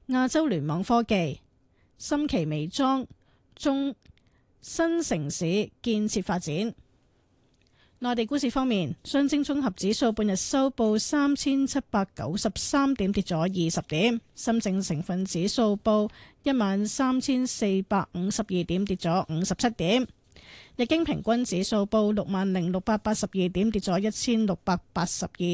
亞洲聯網科技、深奇微裝、中新城市建設發展。內地股市方面，上證綜合指數半日收報3793點，跌咗20點；深證成分指數報13452點，跌咗57點；日經平均指數報60682點，跌咗1682